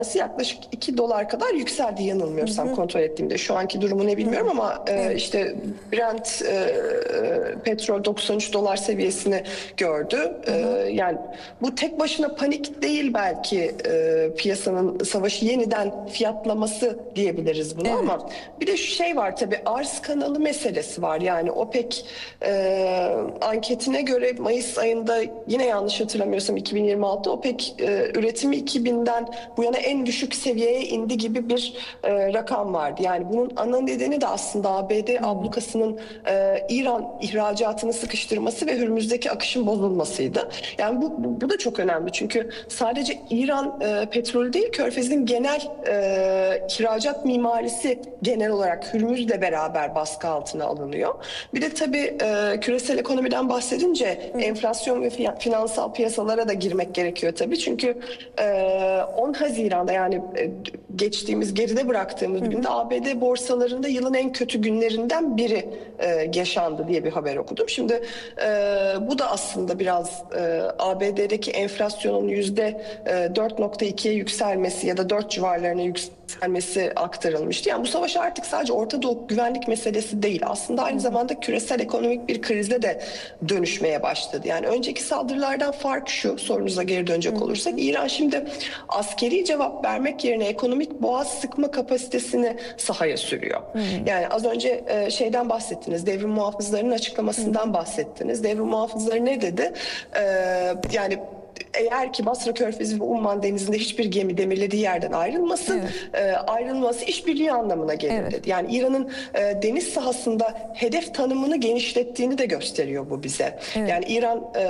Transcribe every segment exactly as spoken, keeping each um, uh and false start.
yaklaşık iki dolar kadar yükseldi yanılmıyorsam, hı hı. kontrol ettiğimde. Şu anki durumu ne bilmiyorum Hı. ama e, Evet. işte Brent e, petrol doksan üç dolar seviyesini gördü. Hı E, hı. yani bu tek başına panik değil belki, e, piyasanın savaşı yeniden fiyatlaması diyebiliriz bunu, Evet. ama bir de şu şey var tabii, arz kanalı meselesi var. Yani OPEC e, anketine göre Mayıs ayında, yine yanlış hatırlamıyorsam iki bin yirmi altı, OPEC e, üretimi iki binden bu yana en düşük seviyeye indi gibi bir e, rakam vardı. Yani bunun ana nedeni de aslında A B D ablukasının e, İran ihracatını sıkıştırması ve Hürmüz'deki akışın bozulmasıydı. Yani bu, bu, bu da çok önemli, çünkü sadece İran e, petrolü değil, Körfez'in genel e, ihracat mimarisi genel olarak Hürmüz'le beraber baskı altına alınıyor. Bir de tabii e, küresel ekonomiden bahsedince enflasyon ve finansal piyasalara da girmek gerekiyor tabii. Çünkü e, on Haziran'da, yani e, geçtiğimiz, geride bıraktığımız günde A B D borsalarında yılın en kötü günlerinden biri e, yaşandı diye bir haber okudum. Şimdi e, bu da aslında biraz e, A B D'deki enflasyonun yüzde dört nokta ikiye yükselmesi ya da dört civarlarına yükselmesi aktarılmıştı. Yani bu savaş artık sadece Orta Doğu güvenlik meselesi değil. Aslında aynı zamanda küresel ekonomik bir krize de dönüşmeye başladı. Yani önceki saldırılardan fark şu, sorunuza geri dönecek olursak, İran şimdi askeri cevap vermek yerine ekonomik boğaz sıkma kapasitesini sahaya sürüyor. Yani az önce e, şeyden bahsettiniz, devrim muhafızlarının açıklamasından bahsettiniz. Devrim muhafızları ne dedi? E, yani eğer ki Basra Körfezi ve Umman Denizi'nde hiçbir gemi demirlediği yerden ayrılmasın, Evet. e, ayrılması işbirliği anlamına gelir Evet. dedi. Yani İran'ın e, deniz sahasında hedef tanımını genişlettiğini de gösteriyor bu bize. Evet. Yani İran e,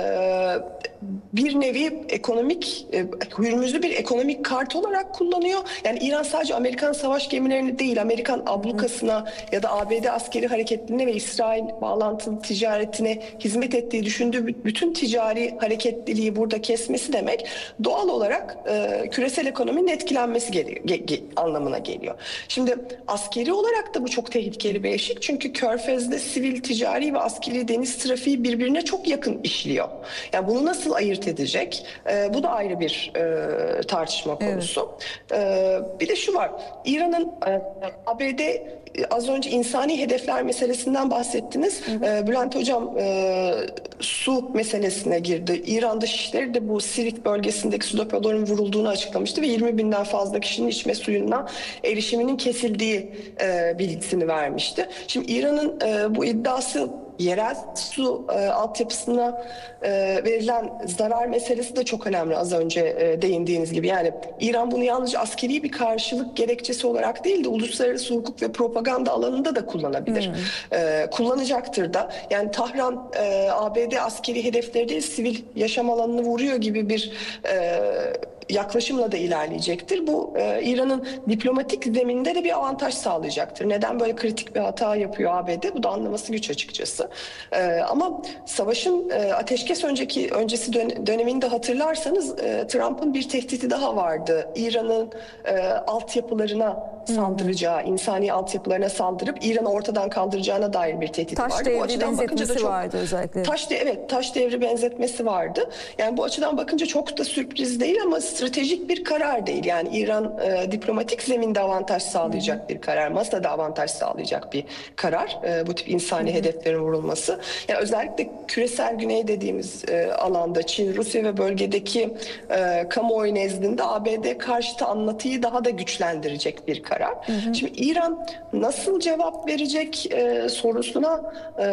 bir nevi ekonomik, e, Hürmüz'ü bir ekonomik kart olarak kullanıyor. Yani İran sadece Amerikan savaş gemilerini değil, Amerikan ablukasına ya da A B D askeri hareketlerine ve İsrail bağlantılı ticaretine hizmet ettiği düşündüğü bütün ticari hareketliliği burada kesmesi demek, doğal olarak e, küresel ekonominin etkilenmesi geliyor, ge, ge, anlamına geliyor. Şimdi askeri olarak da bu çok tehlikeli bir eşik, çünkü Körfez'de sivil, ticari ve askeri deniz trafiği birbirine çok yakın işliyor. Yani bunu nasıl ayırt edecek? E, bu da ayrı bir e, tartışma konusu. Evet. E, bir de şu var, İran'ın e, A B D, az önce insani hedefler meselesinden bahsettiniz. Hı hı. E, Bülent Hocam e, su meselesine girdi. İran Dışişleri de bu Sirit bölgesindeki su depolarının vurulduğunu açıklamıştı ve yirmi binden fazla kişinin içme suyuna erişiminin kesildiği e, bilgisini vermişti. Şimdi İran'ın e, bu iddiası, yerel su e, altyapısına e, verilen zarar meselesi de çok önemli, az önce e, değindiğiniz gibi. Yani İran bunu yalnızca askeri bir karşılık gerekçesi olarak değil de uluslararası hukuk ve propaganda alanında da kullanabilir. Hmm. E, kullanacaktır da. Yani Tahran e, A B D askeri hedefleri değil, sivil yaşam alanını vuruyor gibi bir e, yaklaşımla da ilerleyecektir. Bu e, İran'ın diplomatik zeminde de bir avantaj sağlayacaktır. Neden böyle kritik bir hata yapıyor A B D? Bu da anlaması güç açıkçası. E, ama savaşın e, ateşkes önceki öncesi dön döneminde hatırlarsanız e, Trump'ın bir tehdidi daha vardı. İran'ın e, altyapılarına saldıracağı, hmm. insani altyapılarına saldırıp İran'ı ortadan kaldıracağına dair bir tehdit taş vardı. Devri bu açıdan bakınca da çok vardı özellikle. Taş de, evet, taş devri benzetmesi vardı. Yani bu açıdan bakınca çok da sürpriz değil, ama stratejik bir karar değil. Yani İran e, diplomatik zeminde avantaj sağlayacak hmm. bir karar, masada avantaj sağlayacak bir karar. E, bu tip insani hmm. hedeflerin vurulması. Yani özellikle küresel güney dediğimiz e, alanda Çin, Rusya ve bölgedeki e, kamuoyu nezdinde A B D karşıtı anlatıyı daha da güçlendirecek bir karar. Hmm. Şimdi İran nasıl cevap verecek e, sorusuna e,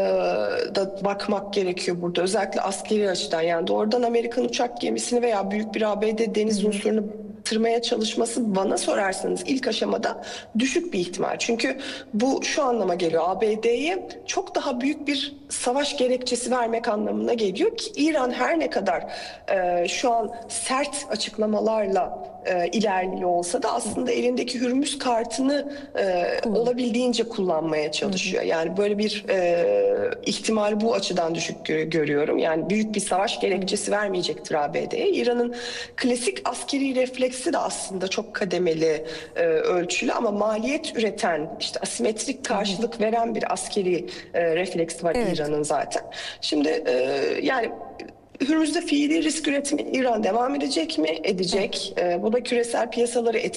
da bakmak gerekiyor burada. Özellikle askeri açıdan. Yani doğrudan Amerikan uçak gemisini veya büyük bir A B D deniz unsurunu tırmaya çalışması, bana sorarsanız ilk aşamada düşük bir ihtimal. Çünkü bu şu anlama geliyor: A B D'ye çok daha büyük bir savaş gerekçesi vermek anlamına geliyor ki İran her ne kadar e, şu an sert açıklamalarla e, ilerliyor olsa da aslında elindeki Hürmüz kartını e, olabildiğince kullanmaya çalışıyor. Yani böyle bir e, ihtimal bu açıdan düşük görüyorum. Yani büyük bir savaş gerekçesi vermeyecektir A B D'ye. İran'ın klasik askeri refleksi de aslında çok kademeli, e, ölçülü, ama maliyet üreten, işte asimetrik karşılık veren bir askeri e, refleks var, evet, İran'ın zaten. Şimdi e, yani Hürmüz'de fiili risk üretimi İran devam edecek mi? Edecek. Evet. E, bu da küresel piyasaları etkileyecek.